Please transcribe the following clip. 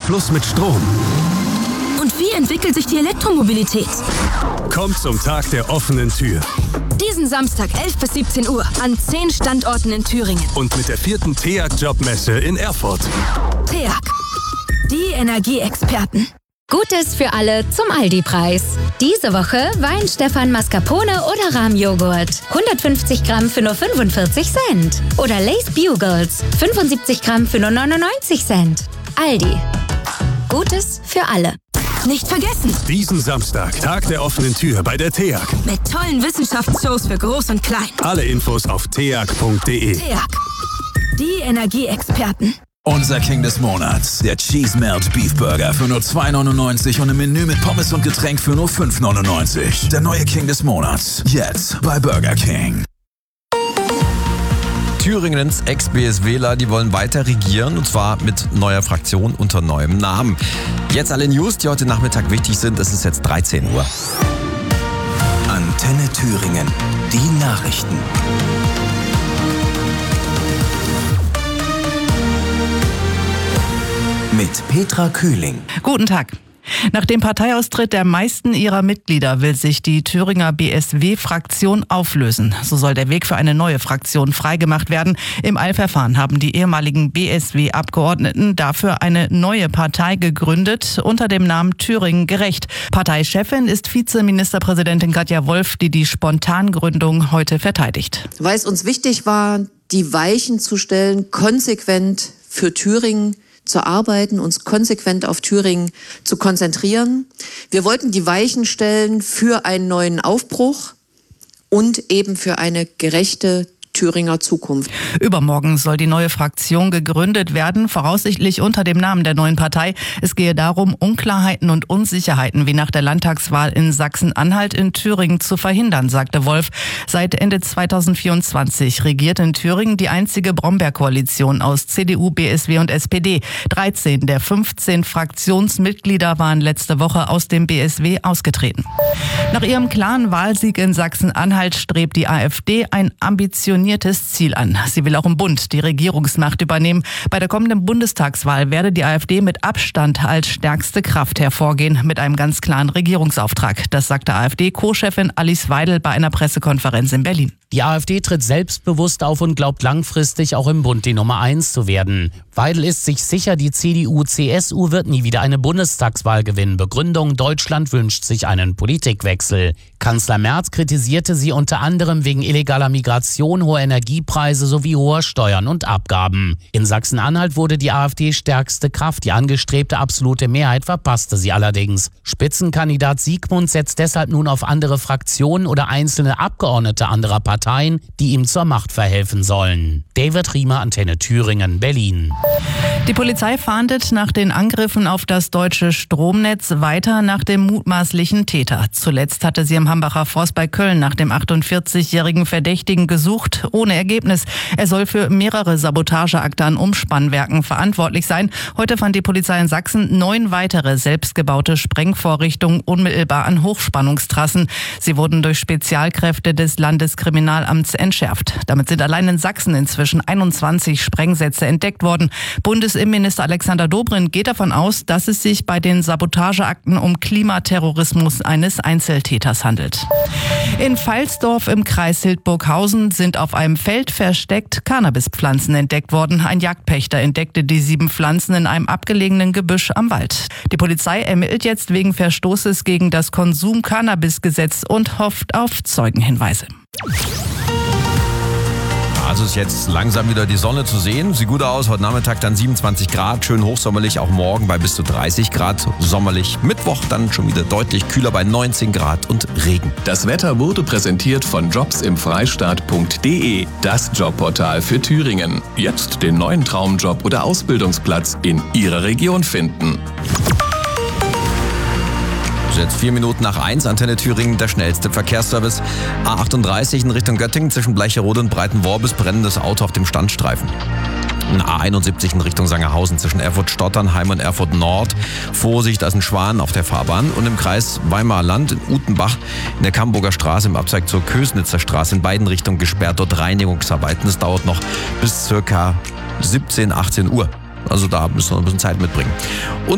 Fluss mit Strom. Und wie entwickelt sich die Elektromobilität? Kommt zum Tag der offenen Tür. Diesen Samstag 11 bis 17 Uhr an 10 Standorten in Thüringen. Und mit der 4. TEAG-Jobmesse in Erfurt. TEAG, die Energieexperten. Gutes für alle zum Aldi-Preis. Diese Woche Wein Stefan Mascarpone oder Rahmjoghurt. 150 Gramm für nur 45 Cent. Oder Lay's Bugles. 75 Gramm für nur 99 Cent. Aldi. Gutes für alle. Nicht vergessen, Diesen Samstag, Tag der offenen Tür bei der TEAG. mit tollen Wissenschaftsshows für Groß und Klein. Alle Infos auf teag.de. TEAG, die Energieexperten. Unser King des Monats, der Cheese Melt Beef Burger für nur 2,99 und im Menü mit Pommes und Getränk für nur 5,99. Der neue King des Monats, jetzt bei Burger King. Thüringens Ex-BSWler, die wollen weiter regieren, und zwar mit neuer Fraktion unter neuem Namen. Jetzt alle News, die heute Nachmittag wichtig sind. Es ist jetzt 13 Uhr. Antenne Thüringen, die Nachrichten. Mit Petra Kühling. Guten Tag. Nach dem Parteiaustritt der meisten ihrer Mitglieder will sich die Thüringer BSW-Fraktion auflösen. So soll der Weg für eine neue Fraktion freigemacht werden. Im Eilverfahren haben die ehemaligen BSW-Abgeordneten dafür eine neue Partei gegründet unter dem Namen Thüringen gerecht. Parteichefin ist Vizeministerpräsidentin Katja Wolf, die die Spontangründung heute verteidigt. Weil es uns wichtig war, die Weichen zu stellen, konsequent für Thüringen zu arbeiten, uns konsequent auf Thüringen zu konzentrieren. Wir wollten die Weichen stellen für einen neuen Aufbruch und eben für eine gerechte Thüringer Zukunft. Übermorgen soll die neue Fraktion gegründet werden, voraussichtlich unter dem Namen der neuen Partei. Es gehe darum, Unklarheiten und Unsicherheiten wie nach der Landtagswahl in Sachsen-Anhalt in Thüringen zu verhindern, sagte Wolf. Seit Ende 2024 regiert in Thüringen die einzige Brombeer-Koalition aus CDU, BSW und SPD. 13 der 15 Fraktionsmitglieder waren letzte Woche aus dem BSW ausgetreten. Nach ihrem klaren Wahlsieg in Sachsen-Anhalt strebt die AfD ein ambitioniertes Ziel an. Sie will auch im Bund die Regierungsmacht übernehmen. Bei der kommenden Bundestagswahl werde die AfD mit Abstand als stärkste Kraft hervorgehen, mit einem ganz klaren Regierungsauftrag. Das sagte AfD-Co-Chefin Alice Weidel bei einer Pressekonferenz in Berlin. Die AfD tritt selbstbewusst auf und glaubt langfristig auch im Bund die Nummer 1 zu werden. Weidel ist sich sicher, die CDU-CSU wird nie wieder eine Bundestagswahl gewinnen. Begründung: Deutschland wünscht sich einen Politikwechsel. Kanzler Merz kritisierte sie unter anderem wegen illegaler Migration, hoher Energiepreise sowie hoher Steuern und Abgaben. In Sachsen-Anhalt wurde die AfD stärkste Kraft. Die angestrebte absolute Mehrheit verpasste sie allerdings. Spitzenkandidat Siegmund setzt deshalb nun auf andere Fraktionen oder einzelne Abgeordnete anderer Parteien, die ihm zur Macht verhelfen sollen. David Riemer, Antenne Thüringen, Berlin. Die Polizei fahndet nach den Angriffen auf das deutsche Stromnetz weiter nach dem mutmaßlichen Täter. Zuletzt hatte sie im Hambacher Forst bei Köln nach dem 48-jährigen Verdächtigen gesucht, ohne Ergebnis. Er soll für mehrere Sabotageakte an Umspannwerken verantwortlich sein. Heute fand die Polizei in Sachsen 9 weitere selbstgebaute Sprengvorrichtungen unmittelbar an Hochspannungstrassen. Sie wurden durch Spezialkräfte des Landeskriminalamts entschärft. Damit sind allein in Sachsen inzwischen 21 Sprengsätze entdeckt worden. Bundesinnenminister Alexander Dobrindt geht davon aus, dass es sich bei den Sabotageakten um Klimaterrorismus eines Einzeltäters handelt. In Pfalzdorf im Kreis Hildburghausen sind auf einem Feld versteckt Cannabispflanzen entdeckt worden. Ein Jagdpächter entdeckte die 7 Pflanzen in einem abgelegenen Gebüsch am Wald. Die Polizei ermittelt jetzt wegen Verstoßes gegen das Konsum-Cannabis-Gesetz und hofft auf Zeugenhinweise. Also ist jetzt langsam wieder die Sonne zu sehen. Sieht gut aus. Heute Nachmittag dann 27 Grad, schön hochsommerlich. Auch morgen bei bis zu 30 Grad sommerlich. Mittwoch dann schon wieder deutlich kühler bei 19 Grad und Regen. Das Wetter wurde präsentiert von jobsimfreistaat.de, das Jobportal für Thüringen. Jetzt den neuen Traumjob oder Ausbildungsplatz in Ihrer Region finden. Jetzt 4 Minuten nach 1, Antenne Thüringen, der schnellste Verkehrsservice. A38 in Richtung Göttingen zwischen Bleicherode und Breitenworbis, brennendes Auto auf dem Standstreifen. A71 in Richtung Sangerhausen zwischen Erfurt-Stotternheim und Erfurt-Nord. Vorsicht, da ist ein Schwan auf der Fahrbahn. Und im Kreis Weimarer Land in Utenbach in der Camburger Straße im Abzweig zur Kösnitzer Straße in beiden Richtungen gesperrt. Dort Reinigungsarbeiten. Das dauert noch bis circa 17, 18 Uhr. Also da müssen wir ein bisschen Zeit mitbringen. Und